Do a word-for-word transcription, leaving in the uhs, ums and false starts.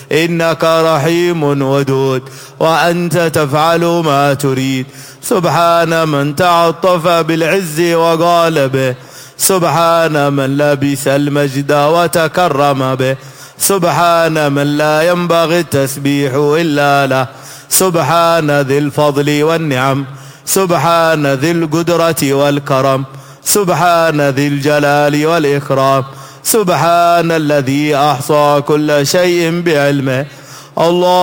إنك رحيم ودود وأنت تفعل ما تريد. سبحان من تعطف بالعز وقال به، سبحان من لبس المجد وتكرم به، سبحان من لا ينبغي التسبيح إلا له، سبحان ذي الفضل والنعم، سبحان ذي القدرة والكرم، سبحان ذي الجلال والإكرام، سبحان الذي أحصى كل شيء بعلمه. الله